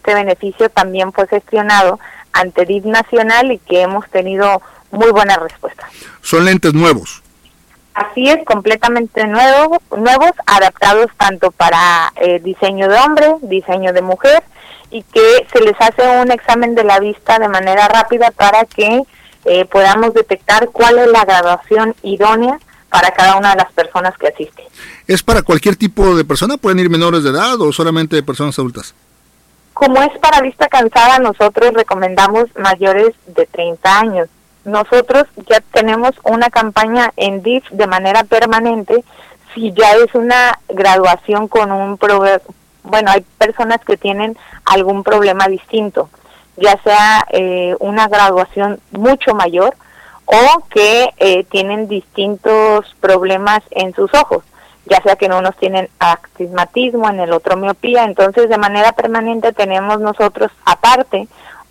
este beneficio también fue gestionado ante DIF Nacional y que hemos tenido muy buena respuesta. ¿Son lentes nuevos? Así es, completamente nuevos, adaptados tanto para diseño de hombre, diseño de mujer, y que se les hace un examen de la vista de manera rápida para que podamos detectar cuál es la graduación idónea para cada una de las personas que asisten. ¿Es para cualquier tipo de persona? ¿Pueden ir menores de edad o solamente personas adultas? Como es para vista cansada, nosotros recomendamos mayores de 30 años. Nosotros ya tenemos una campaña en DIF de manera permanente. Si ya es una graduación con un bueno, hay personas que tienen algún problema distinto, ya sea una graduación mucho mayor o que tienen distintos problemas en sus ojos, ya sea que en unos tienen astigmatismo, en el otro miopía. Entonces de manera permanente tenemos nosotros aparte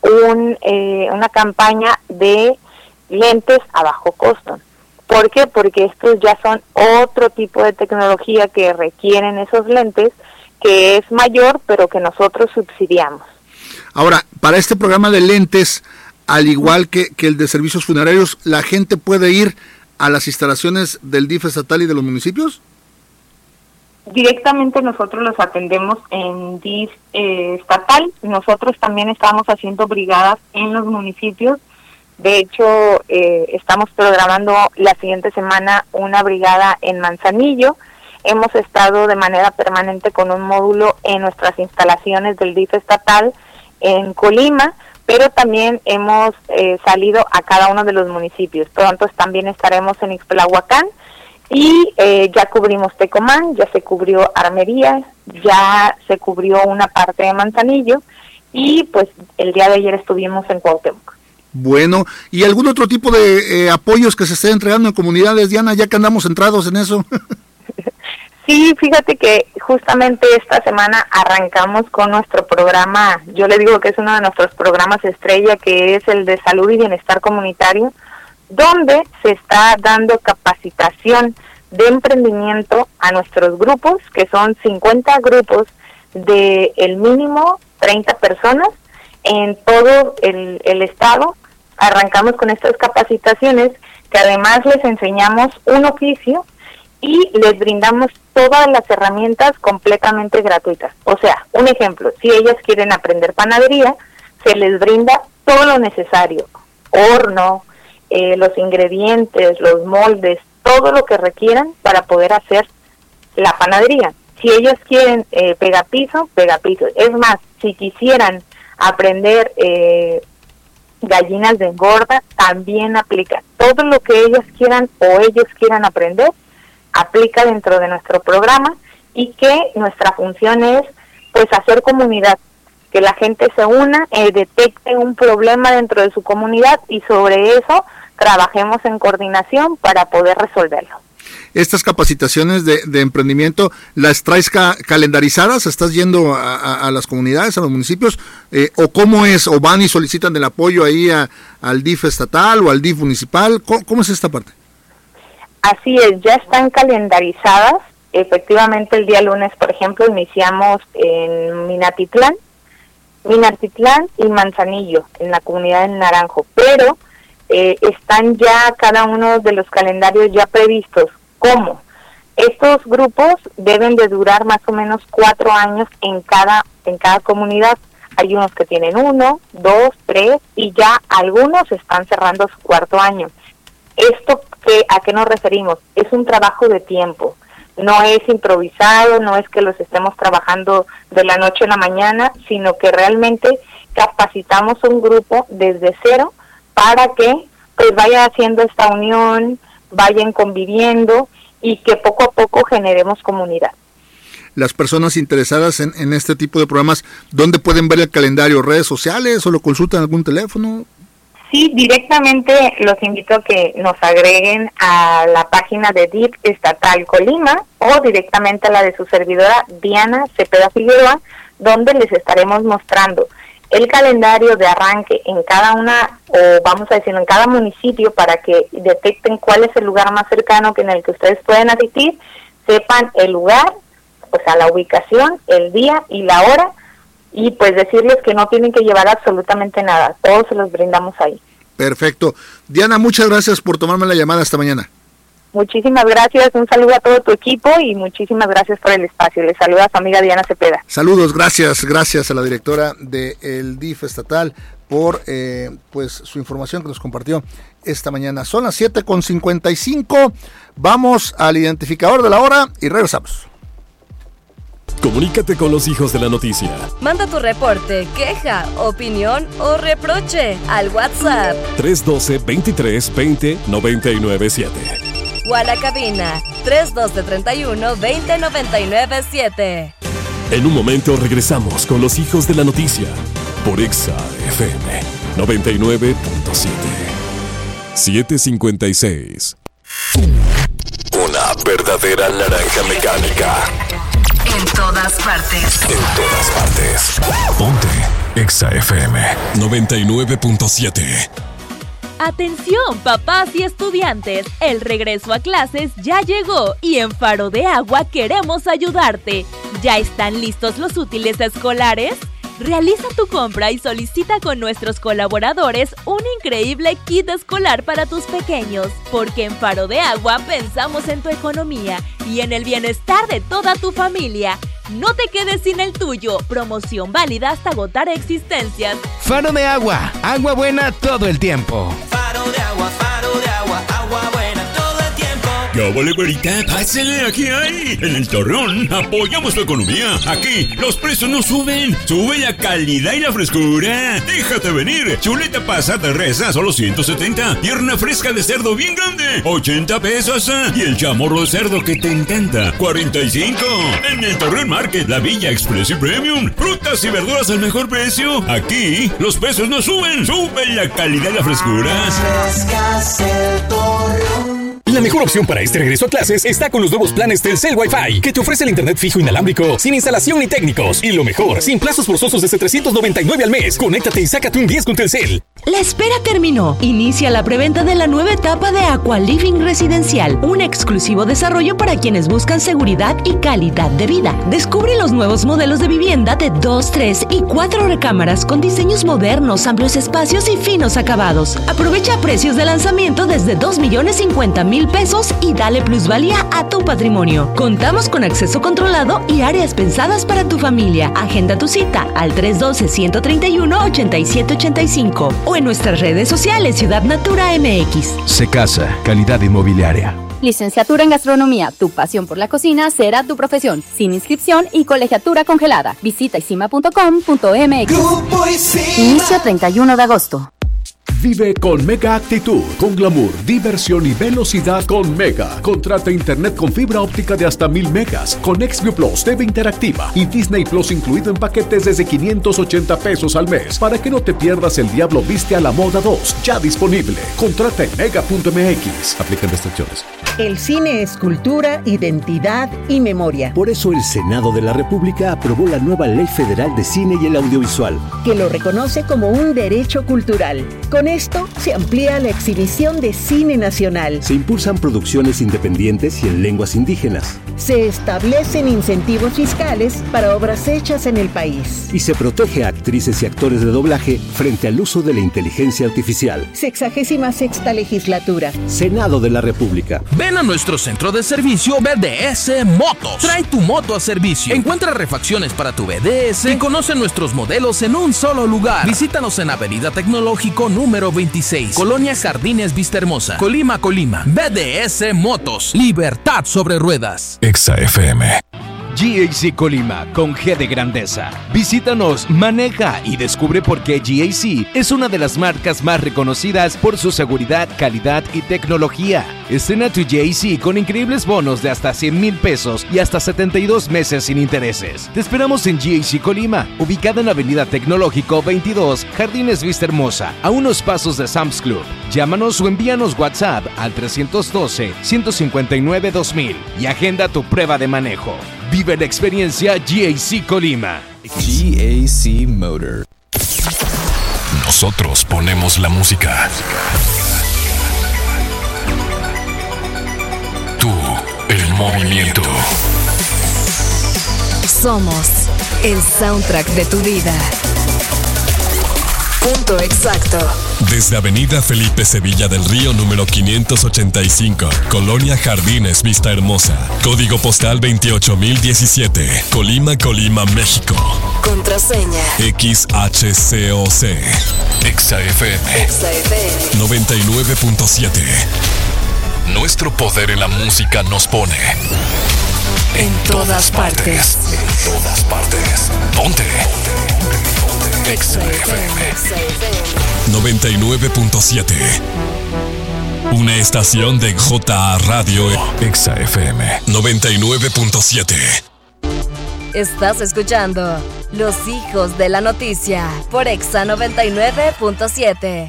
una campaña de lentes a bajo costo. ¿Por qué? Porque estos ya son otro tipo de tecnología que requieren esos lentes, que es mayor, pero que nosotros subsidiamos. Ahora, para este programa de lentes, al igual que el de servicios funerarios, ¿la gente puede ir a las instalaciones del DIF estatal y de los municipios? Directamente nosotros los atendemos en DIF estatal. Nosotros también estamos haciendo brigadas en los municipios. De hecho, estamos programando la siguiente semana una brigada en Manzanillo. Hemos estado de manera permanente con un módulo en nuestras instalaciones del DIF estatal en Colima, pero también hemos salido a cada uno de los municipios. Pronto también estaremos en Ixtlahuacán y ya cubrimos Tecomán, ya se cubrió Armería, ya se cubrió una parte de Manzanillo y pues el día de ayer estuvimos en Cuauhtémoc. Bueno, ¿y algún otro tipo de apoyos que se esté entregando en comunidades, Diana, ya que andamos centrados en eso? Sí, fíjate que justamente esta semana arrancamos con nuestro programa, yo le digo que es uno de nuestros programas estrella, que es el de salud y bienestar comunitario, donde se está dando capacitación de emprendimiento a nuestros grupos, que son 50 grupos de el mínimo 30 personas en todo el estado. Arrancamos con estas capacitaciones que además les enseñamos un oficio y les brindamos todas las herramientas completamente gratuitas. O sea, un ejemplo, si ellas quieren aprender panadería, se les brinda todo lo necesario, horno, los ingredientes, los moldes, todo lo que requieran para poder hacer la panadería. Si ellos quieren pegapiso. Es más, si quisieran aprender gallinas de engorda, también aplica. Todo lo que ellas quieran o ellos quieran aprender, aplica dentro de nuestro programa, y que nuestra función es pues hacer comunidad, que la gente se una, detecte un problema dentro de su comunidad y sobre eso trabajemos en coordinación para poder resolverlo. Estas capacitaciones de emprendimiento, ¿las traes calendarizadas? ¿Estás yendo a las comunidades, a los municipios? ¿O cómo es? ¿O van y solicitan el apoyo ahí al DIF estatal o al DIF municipal? ¿Cómo es esta parte? Así es, ya están calendarizadas. Efectivamente, el día lunes, por ejemplo, iniciamos en Minatitlán y Manzanillo, en la comunidad del Naranjo, pero están ya cada uno de los calendarios ya previstos. ¿Cómo? Estos grupos deben de durar más o menos 4 años en cada comunidad. Hay unos que tienen 1, 2, 3 y ya algunos están cerrando su 4º año. ¿Esto a qué nos referimos? Es un trabajo de tiempo, no es improvisado, no es que los estemos trabajando de la noche a la mañana, sino que realmente capacitamos un grupo desde cero para que pues vaya haciendo esta unión, vayan conviviendo y que poco a poco generemos comunidad. Las personas interesadas en este tipo de programas, ¿dónde pueden ver el calendario? ¿Redes sociales o lo consultan en algún teléfono? Sí, directamente los invito a que nos agreguen a la página de DIF Estatal Colima o directamente a la de su servidora Diana Cepeda Figueroa, donde les estaremos mostrando el calendario de arranque en cada una, o vamos a decir en cada municipio, para que detecten cuál es el lugar más cercano en el que ustedes pueden asistir, sepan el lugar, o sea, la ubicación, el día y la hora, y pues decirles que no tienen que llevar absolutamente nada, todos se los brindamos ahí. Perfecto. Diana, muchas gracias por tomarme la llamada esta mañana. Muchísimas gracias, un saludo a todo tu equipo y muchísimas gracias por el espacio. Les saluda a su amiga Diana Cepeda. Saludos, gracias a la directora del DIF estatal por pues su información que nos compartió esta mañana. Son las 7:55, vamos al identificador de la hora y regresamos. Comunícate con los hijos de la noticia. Manda tu reporte, queja, opinión o reproche al WhatsApp 312-23-20-997 o a la cabina 312-31-20-997. En un momento regresamos con los hijos de la noticia por Exa FM 99.7. 7:56. Una verdadera naranja mecánica. En todas partes. En todas partes. Ponte Exa FM 99.7. Atención, papás y estudiantes, el regreso a clases ya llegó y en Faro de Agua queremos ayudarte. ¿Ya están listos los útiles escolares? Realiza tu compra y solicita con nuestros colaboradores un increíble kit escolar para tus pequeños, porque en Faro de Agua pensamos en tu economía y en el bienestar de toda tu familia. No te quedes sin el tuyo. Promoción válida hasta agotar existencias. Faro de Agua, agua buena todo el tiempo. Faro de agua, agua buena todo el tiempo. ¿Qué vale, güerita? Pásale, aquí hay. En el Torreón apoyamos tu economía. Aquí los precios no suben. Sube la calidad y la frescura. Déjate venir. Chuleta pasada de res a solo 170. Pierna fresca de cerdo bien grande, 80 pesos. Y el chamorro de cerdo que te encanta, 45. En el Torreón Market, la Villa Express y Premium. Frutas y verduras al mejor precio. Aquí los precios no suben. Sube la calidad y la frescura. Frescas el Torreón. La mejor opción para este regreso a clases está con los nuevos planes Telcel Wi-Fi, que te ofrece el internet fijo inalámbrico, sin instalación ni técnicos. Y lo mejor, sin plazos forzosos desde $399 al mes. Conéctate y sácate un 10 con Telcel. La espera terminó. Inicia la preventa de la nueva etapa de Aqua Living Residencial, un exclusivo desarrollo para quienes buscan seguridad y calidad de vida. Descubre los nuevos modelos de vivienda de 2, 3 y 4 recámaras con diseños modernos, amplios espacios y finos acabados. Aprovecha precios de lanzamiento desde $2,050,000 y dale plusvalía a tu patrimonio. Contamos con acceso controlado y áreas pensadas para tu familia. Agenda tu cita al 312-131-8785 o en nuestras redes sociales Ciudad Natura MX. Secasa, calidad inmobiliaria. Licenciatura en Gastronomía, tu pasión por la cocina será tu profesión, sin inscripción y colegiatura congelada. Visita isima.com.mx. Inicio 31 de agosto. Vive con Mega Actitud, con glamour, diversión y velocidad con Mega. Contrata internet con fibra óptica de hasta 1000 megas, con XView Plus, TV interactiva y Disney Plus incluido en paquetes desde $580 al mes, para que no te pierdas El Diablo Viste a la Moda 2, ya disponible. Contrata en mega.mx. Aplican restricciones. El cine es cultura, identidad y memoria. Por eso el Senado de la República aprobó la nueva Ley Federal de Cine y el Audiovisual, que lo reconoce como un derecho cultural. Con esto se amplía la exhibición de cine nacional. Se impulsan producciones independientes y en lenguas indígenas. Se establecen incentivos fiscales para obras hechas en el país. Y se protege a actrices y actores de doblaje frente al uso de la inteligencia artificial. 66ª legislatura. Senado de la República. Ven a nuestro centro de servicio BDS Motos. Trae tu moto a servicio. Encuentra refacciones para tu BDS y conoce nuestros modelos en un solo lugar. Visítanos en Avenida Tecnológico número 26, Colonia Jardines Vista Hermosa, Colima, Colima. BDS Motos. Libertad sobre ruedas. Exa FM. GAC Colima, con G de grandeza. Visítanos, maneja y descubre por qué GAC es una de las marcas más reconocidas por su seguridad, calidad y tecnología. Estrena tu GAC con increíbles bonos de hasta $100,000 y hasta 72 meses sin intereses. Te esperamos en GAC Colima, ubicada en Avenida Tecnológico 22, Jardines Vista Hermosa, a unos pasos de Sam's Club. Llámanos o envíanos WhatsApp al 312-159-2000 y agenda tu prueba de manejo. Vive la experiencia GAC Colima. GAC Motor. Nosotros ponemos la música. Tú, el movimiento. Somos el soundtrack de tu vida. Punto exacto. Desde Avenida Felipe Sevilla del Río número 585, Colonia Jardines, Vista Hermosa. Código postal 28017, Colima, México. Contraseña XHCOC. Exa FM 99.7. Nuestro poder en la música nos pone en todas partes. En todas partes. Ponte. Exa FM 99.7. Una estación de JA Radio. Exa FM 99.7. Estás escuchando Los Hijos de la Noticia por Exa 99.7.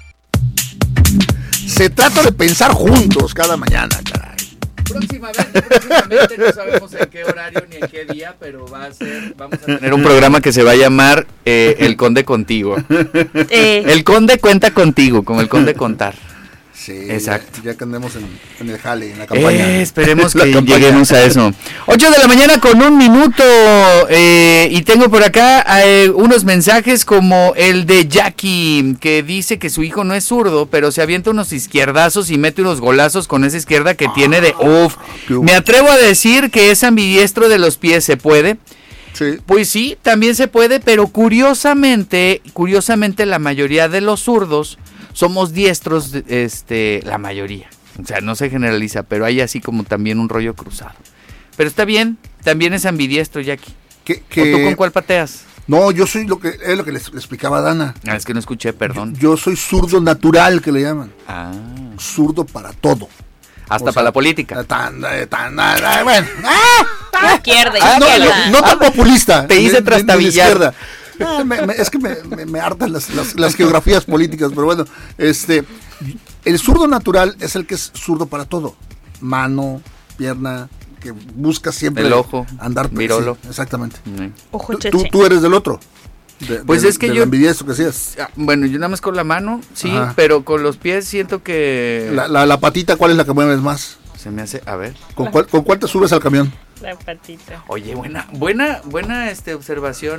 Se trata de pensar juntos cada mañana, caray. Próximamente no sabemos en qué horario ni en qué día, pero vamos a tener un programa que se va a llamar El Conde Contigo. El Conde cuenta contigo, como el Conde contar. Sí, exacto. Ya que andemos en el jale, en la campaña. Esperemos que lleguemos a eso. 8 de la mañana con 1 minuto. Y tengo por acá unos mensajes como el de Jackie, que dice que su hijo no es zurdo, pero se avienta unos izquierdazos y mete unos golazos con esa izquierda que tiene de uff. Me atrevo a decir que es ambidiestro de los pies. ¿Se puede? Sí. Pues sí, también se puede, pero curiosamente la mayoría de los zurdos somos diestros, la mayoría. O sea, no se generaliza, pero hay así como también un rollo cruzado. Pero está bien, también es ambidiestro, Jackie. ¿O tú con cuál pateas? No, yo soy lo que le explicaba a Dana. Es que no escuché, perdón. Yo soy zurdo natural, que le llaman. Ah. Zurdo para todo. Hasta para la política. Bueno. Izquierda. No tan populista. Te hice trastabillar. Es que me hartan las geografías políticas, pero bueno, el zurdo natural es el que es zurdo para todo. Mano, pierna, que busca siempre el ojo, andar virolo. Sí, exactamente. Ojo Tú eres del otro. Pues es que yo ambidiestro que seas. Bueno, yo nada más con la mano, sí, ajá, pero con los pies siento que la patita, ¿cuál es la que mueves más? Se me hace, a ver. ¿Con cuál te subes al camión? La patita. Oye, buena observación.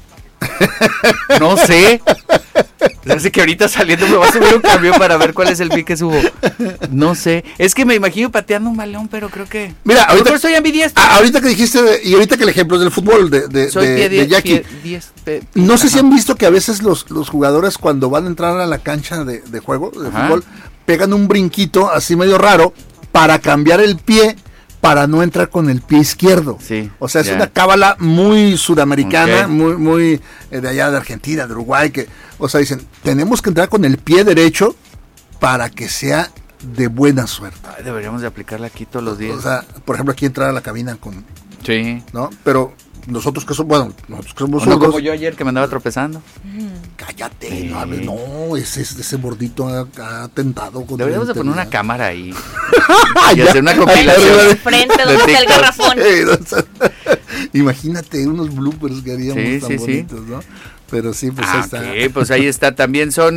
No sé. Así que ahorita saliendo me va a subir un camión para ver cuál es el pie que subo. No sé. Es que me imagino pateando un balón, pero creo que. Mira, ahorita soy ambidiestro. Ahorita que dijiste, y ahorita que el ejemplo es del fútbol de Jackie. No sé si han visto que a veces los jugadores cuando van a entrar a la cancha de juego, de fútbol, pegan un brinquito así medio raro para cambiar el pie, para no entrar con el pie izquierdo. Sí, o sea, es una cábala muy sudamericana, muy de allá de Argentina, de Uruguay, que, o sea, dicen, tenemos que entrar con el pie derecho para que sea de buena suerte. Ay, deberíamos de aplicarla aquí todos los días. O sea, por ejemplo, aquí entrar a la cabina con... Sí. ¿No? Pero nosotros que somos zurdos, como yo ayer que me andaba tropezando. Cállate, sí. No, ese gordito ha tentado. Deberíamos de poner una cámara ahí y hacer una compilación de frente donde está el garrafón. Imagínate unos bloopers que haríamos tan bonitos, ¿no? Pero sí, pues ahí está. Pues ahí está. También son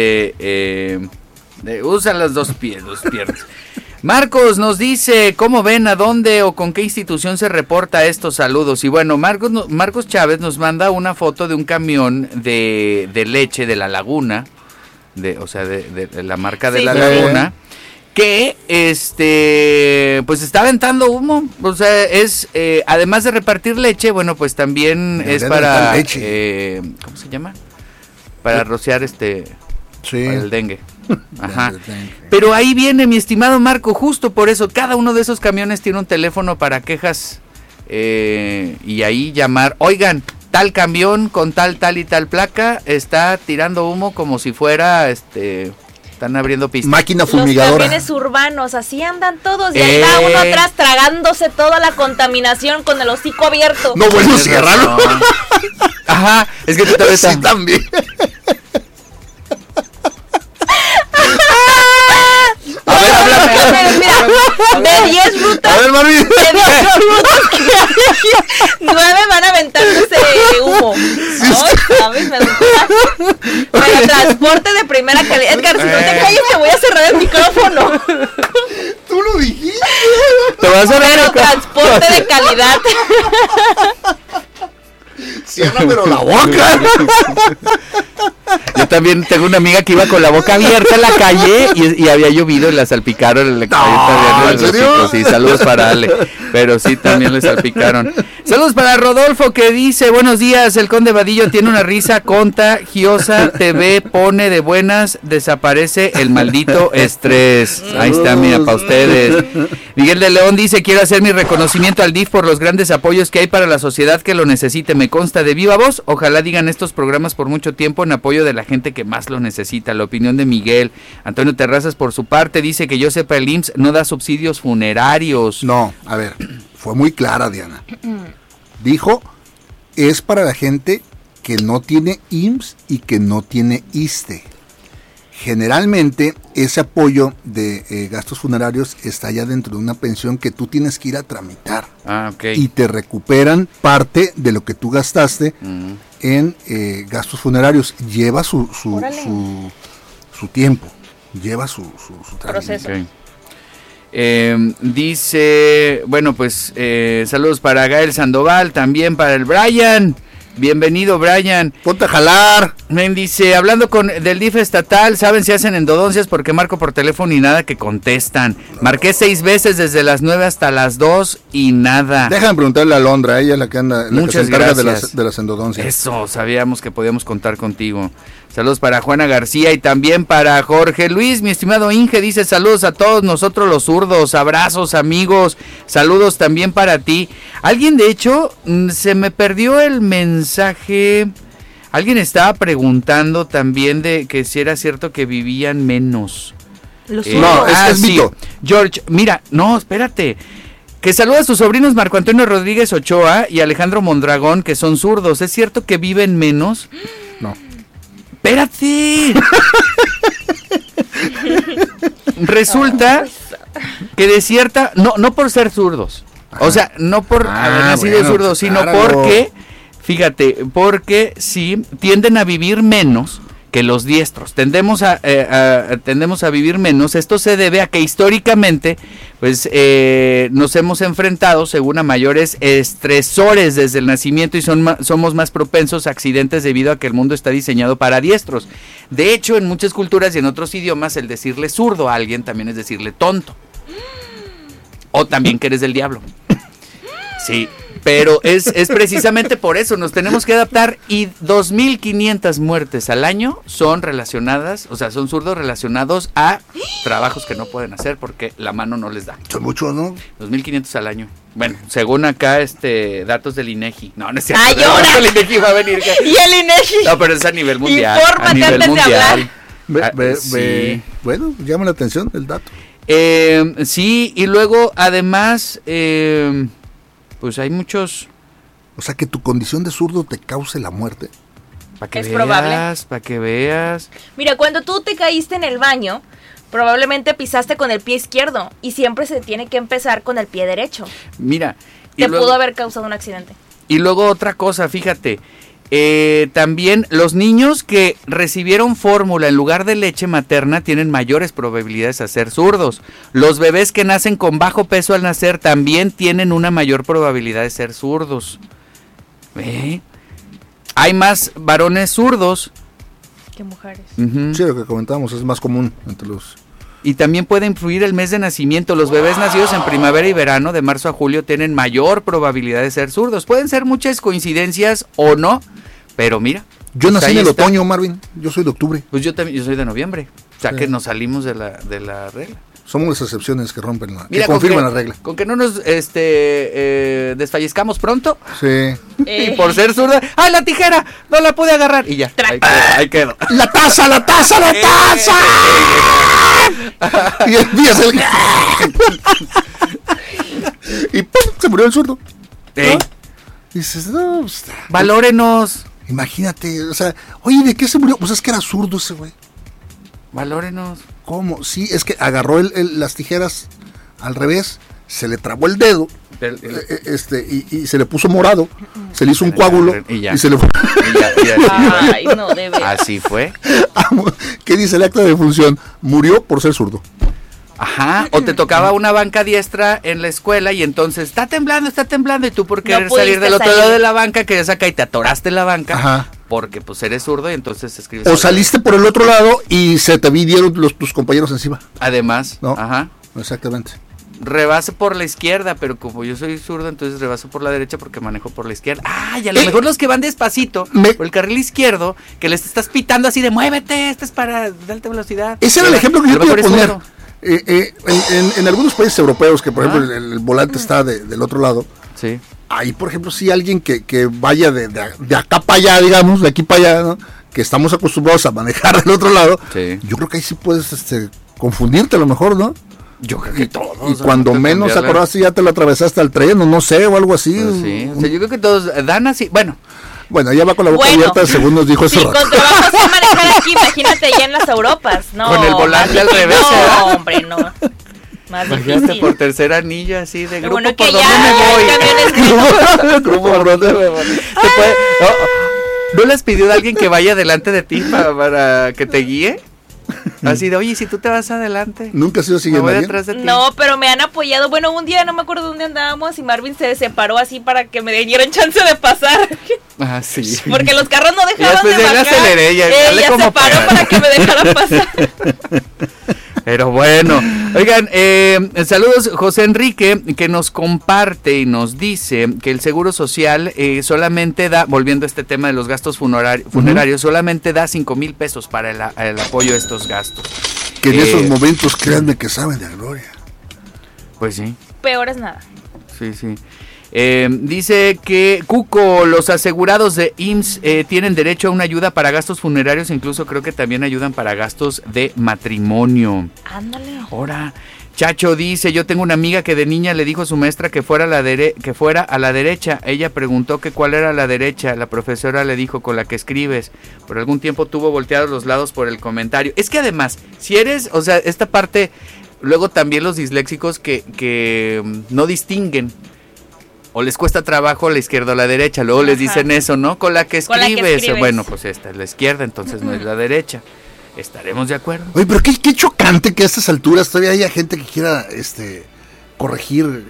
usan las dos piernas. Marcos nos dice, ¿cómo ven, a dónde o con qué institución se reporta estos saludos? Y bueno, Marcos Chávez nos manda una foto de un camión de leche de La Laguna, de la marca de La Laguna, que pues está aventando humo. O sea, es además de repartir leche, bueno, pues también es para ¿cómo se llama? Para rociar para el dengue. Ajá. Pero ahí viene, mi estimado Marco, justo por eso cada uno de esos camiones tiene un teléfono para quejas y ahí llamar, oigan, tal camión con tal y tal placa está tirando humo como si fuera están abriendo pistas. Máquina fumigadora. Los camiones urbanos, así andan todos y está uno atrás tragándose toda la contaminación con el hocico abierto. No, bueno, ciérralo. Ajá, es que tú te ves sí, también. A ver, háblame. Mira, de 10 rutas. A ver, Marvin. De 10 rutas que hay aquí, 9 van aventándose humo. ¿Sabes? Pero transporte de primera calidad. Edgar, si no te calles, te voy a cerrar el micrófono. Tú lo dijiste. Te vas a ver. Pero transporte de calidad. persiana, pero la boca. Yo también tengo una amiga que iba con la boca abierta en la calle y había llovido y la salpicaron en la calle. ¿En serio? Sí, saludos para Ale, pero sí, también le salpicaron. Saludos para Rodolfo, que dice: buenos días, el Conde Vadillo tiene una risa contagiosa, te ve, pone de buenas, desaparece el maldito estrés. Ahí está, mira, para ustedes. Miguel de León dice: quiero hacer mi reconocimiento al DIF por los grandes apoyos que hay para la sociedad que lo necesite. Me consta de viva voz, ojalá digan estos programas por mucho tiempo en apoyo de la gente que más lo necesita. La opinión de Miguel. Antonio Terrazas, por su parte, dice que yo sepa, el IMSS no da subsidios funerarios. No, a ver, fue muy clara, Diana. Dijo, es para la gente que no tiene IMSS y que no tiene ISSSTE. Generalmente ese apoyo de gastos funerarios está ya dentro de una pensión que tú tienes que ir a tramitar. Y te recuperan parte de lo que tú gastaste en gastos funerarios. Lleva su tiempo, lleva su proceso. Dice, bueno, pues saludos para Gael Sandoval, también para el Brian. Bienvenido, Brian. Ponte a jalar. Me dice, hablando del DIF estatal, ¿saben si hacen endodoncias? Porque marco por teléfono y nada que contestan. Marqué 6 veces desde las 9 hasta las 2 y nada. Déjame preguntarle a Londra, ella es la que anda, la que se encarga de las endodoncias. Eso, sabíamos que podíamos contar contigo. Saludos para Juana García y también para Jorge Luis, mi estimado Inge, dice: saludos a todos nosotros los zurdos, abrazos amigos, saludos también para ti. Alguien, de hecho, se me perdió el mensaje, alguien estaba preguntando también de que si era cierto que vivían menos. No, es mito. George, mira, no, espérate. Que saluda a sus sobrinos Marco Antonio Rodríguez Ochoa y Alejandro Mondragón, que son zurdos. ¿Es cierto que viven menos? No. ¡Espérate! Resulta que de cierta... No por ser zurdos. Ajá. O sea, no por haber nacido zurdos, sino porque... Fíjate, porque sí, tienden a vivir menos que los diestros. Tendemos a vivir menos. Esto se debe a que históricamente pues nos hemos enfrentado según a mayores estresores desde el nacimiento y somos más propensos a accidentes debido a que el mundo está diseñado para diestros. De hecho, en muchas culturas y en otros idiomas el decirle zurdo a alguien también es decirle tonto. O también que eres del diablo. Sí. Pero es precisamente por eso, nos tenemos que adaptar, y 2.500 muertes al año son relacionadas, o sea, son zurdos relacionados a trabajos que no pueden hacer porque la mano no les da. Son muchos, ¿no? 2.500 al año. Bueno, según acá, datos del INEGI. No es cierto. ¡Ay, ahora! El INEGI va a venir. ¿Y el INEGI? No, pero es a nivel mundial. Infórmate antes de hablar. Sí. Bueno, llama la atención el dato. Sí, y luego, además... pues hay muchos... O sea, que tu condición de zurdo te cause la muerte. Es probable. Para que veas. Mira, cuando tú te caíste en el baño, probablemente pisaste con el pie izquierdo y siempre se tiene que empezar con el pie derecho. Mira. Te pudo haber causado un accidente. Y luego otra cosa, fíjate. También los niños que recibieron fórmula en lugar de leche materna tienen mayores probabilidades de ser zurdos. Los bebés que nacen con bajo peso al nacer también tienen una mayor probabilidad de ser zurdos. Hay más varones zurdos que mujeres. Sí, lo que comentábamos es más común entre los... Y también puede influir el mes de nacimiento. Los bebés nacidos en primavera y verano, de marzo a julio, tienen mayor probabilidad de ser zurdos. Pueden ser muchas coincidencias o no, pero mira. Yo nací en el otoño, Marvin. Yo soy de octubre. Pues yo también, yo soy de noviembre. O sea que nos salimos de la regla. Somos las excepciones que rompen que confirman la regla. Con que no nos desfallezcamos pronto. Sí. Y por ser zurda, ¡ay, la tijera! No la pude agarrar. Y ya, ahí quedó. ¡La taza, la taza, la taza! Y empieza el... y ¡pum! Se murió el zurdo. ¿No? Dices, no, pues, valórenos. Imagínate, o sea, oye, ¿de qué se murió? Pues es que era zurdo ese güey. Valórenos. ¿Cómo? Sí, es que agarró las tijeras al revés, se le trabó el dedo, y se le puso morado, se le hizo un coágulo y se le fue. Ay, no, debe. Así fue. ¿Qué dice el acta de defunción? Murió por ser zurdo. Ajá, o te tocaba una banca diestra en la escuela y entonces está temblando y tú por querer salir del otro lado de la banca querías acá y te atoraste en la banca. Ajá. Porque pues eres zurdo y entonces escribes. O saliste por el otro lado y se te vinieron tus compañeros encima. Además, ¿no? Ajá. Exactamente. Rebaso por la izquierda, pero como yo soy zurdo, entonces rebaso por la derecha porque manejo por la izquierda. Y a lo mejor los que van despacito por el carril izquierdo, que les estás pitando así de muévete, este es para de alta velocidad. Ese era el ejemplo que yo quería poner. En algunos países europeos, que por ejemplo el volante está del otro lado, sí. Ahí por ejemplo si alguien que vaya de acá para allá, digamos, de aquí para allá, ¿no? Que estamos acostumbrados a manejar del otro lado, sí. Yo creo que ahí sí puedes confundirte a lo mejor, ¿no? Yo creo que todos. Y cuando menos acordaste ya te lo atravesaste al tren o no sé, o algo así. Pues sí, o sea, yo creo que todos dan así, Bueno, ya va con la boca abierta, según nos dijo ese rato. Con trabajo sé manejar aquí, imagínate ya en las Europas, ¿no? Con el volante al revés. No, hombre, no. Más imagínate por tercer anillo así de grupo bueno, por que donde me voy. Grupo por donde me voy. ¿No les pidió a alguien que vaya delante de ti para que te guíe? Así de, oye, si tú te vas adelante. ¿Nunca has sido siguiendo a alguien? De ti. No, pero me han apoyado. Bueno, un día no me acuerdo dónde andábamos y Marvin se separó así para que me dieran chance de pasar. Sí. Porque los carros no dejaban de marcar. Aceleré, ella se paró para que me dejaran pasar. Pero bueno, oigan, saludos José Enrique, que nos comparte y nos dice que el Seguro Social solamente da, volviendo a este tema de los gastos funerarios, solamente da 5,000 pesos para el apoyo a estos gastos. Que en esos momentos, créanme que saben de gloria. Pues sí. Peor es nada. Sí. Dice que Cuco, los asegurados de IMSS tienen derecho a una ayuda para gastos funerarios, incluso creo que también ayudan para gastos de matrimonio. Ándale. Ahora, Chacho dice, yo tengo una amiga que de niña le dijo a su maestra que fuera a la derecha. Ella preguntó que cuál era la derecha. La profesora le dijo con la que escribes. Por algún tiempo tuvo volteados los lados por el comentario. Es que además, si eres, o sea, esta parte, luego también los disléxicos que no distinguen. O les cuesta trabajo la izquierda o la derecha, luego les dicen eso, ¿no? Con la que escribes. Bueno, pues esta es la izquierda, entonces no es la derecha. ¿Estaremos de acuerdo? Oye, pero qué chocante que a estas alturas todavía haya gente que quiera corregir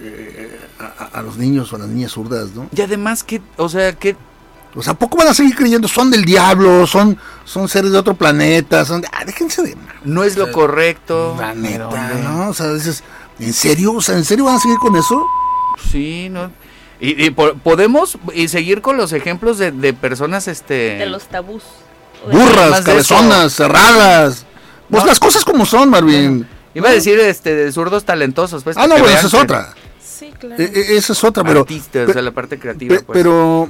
a los niños o a las niñas zurdas, ¿no? Y además O sea, ¿poco van a seguir creyendo? Son del diablo, son seres de otro planeta, déjense de... No es lo correcto. La neta, ¿no? O sea, dices, ¿en serio? O sea, ¿en serio van a seguir con eso? Sí, no... Y podemos seguir con los ejemplos de personas de los tabús. Burras, cabezonas, cerradas. Pues las cosas como son, Marvin. Iba a decir de zurdos talentosos. Pues, no, bueno, esa es otra. Sí, claro. Esa es otra, pero... Artistas, o sea, la parte creativa. Pues. Pero...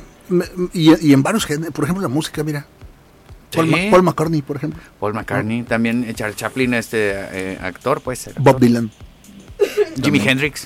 Y en varios géneros, por ejemplo, la música, mira. Sí. Paul McCartney, por ejemplo. Paul McCartney, también Charles Chaplin, actor, pues. Bob Dylan. Jimi Hendrix.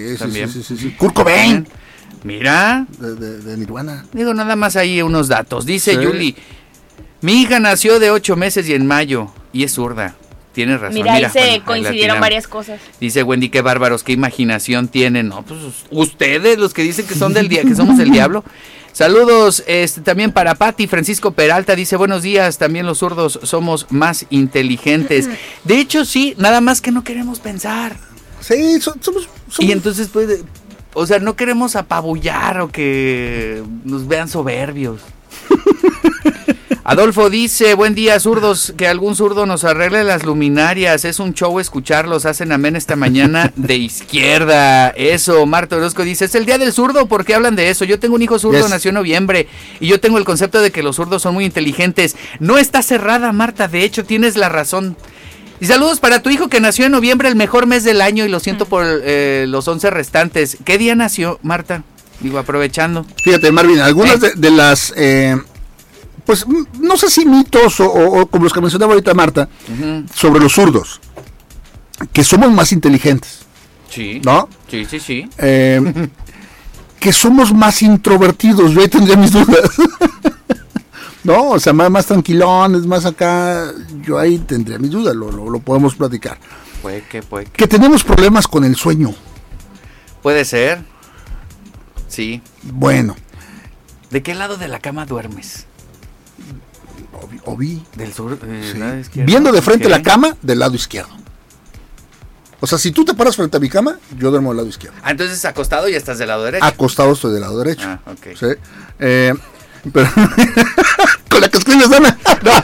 Sí. Kurt Cobain. Mira. De Nirvana. Digo, nada más ahí unos datos. Dice Yuli, mi hija nació de 8 meses y en mayo, y es zurda. Tienes razón. Mira, ahí se coincidieron varias cosas. Dice Wendy, qué bárbaros, qué imaginación tienen. No, pues ustedes, los que dicen que son que somos el diablo. Saludos también para Pati. Francisco Peralta dice, buenos días, también los zurdos somos más inteligentes. De hecho, sí, nada más que no queremos pensar. Sí, somos... Y entonces, pues, o sea, no queremos apabullar o que nos vean soberbios. Adolfo dice, buen día zurdos, que algún zurdo nos arregle las luminarias, es un show escucharlos, hacen amén esta mañana de izquierda. Eso, Marta Orozco dice, es el día del zurdo, ¿por qué hablan de eso? Yo tengo un hijo zurdo, nació en noviembre, y yo tengo el concepto de que los zurdos son muy inteligentes. No está cerrada, Marta, de hecho tienes la razón. Y saludos para tu hijo que nació en noviembre, el mejor mes del año, y lo siento por los 11 restantes. ¿Qué día nació, Marta? Digo, aprovechando. Fíjate, Marvin, algunas de las... pues no sé si mitos o como los que mencionaba ahorita Marta, sobre los zurdos, que somos más inteligentes. Sí. ¿No? Sí. Que somos más introvertidos, yo ahí tendría mis dudas. No, o sea, más tranquilones, más acá, yo ahí tendría mis dudas, lo podemos platicar. Puede que. Que tenemos problemas con el sueño. Puede ser. Sí. Bueno. ¿De qué lado de la cama duermes? O vi. Del sur, sí. Viendo de frente la cama, del lado izquierdo. O sea, si tú te paras frente a mi cama, yo duermo del lado izquierdo. Ah, entonces acostado ya estás del lado derecho. Acostado estoy del lado derecho. Ah, ok. Sí. Pero con la que escribes, Ana.